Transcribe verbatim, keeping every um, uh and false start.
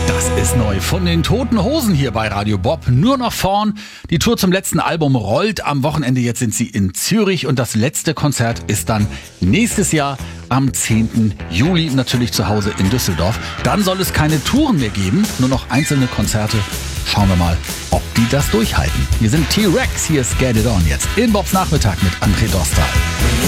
Das ist neu von den Toten Hosen hier bei Radio Bob. Nur noch vorn. Die Tour zum letzten Album rollt am Wochenende. Jetzt sind sie in Zürich und das letzte Konzert ist dann nächstes Jahr am zehnten Juli. Natürlich zu Hause in Düsseldorf. Dann soll es keine Touren mehr geben, nur noch einzelne Konzerte. Schauen wir mal, ob die das durchhalten. Wir sind T-Rex, hier ist Get It On jetzt in Bobs Nachmittag mit André Dostal.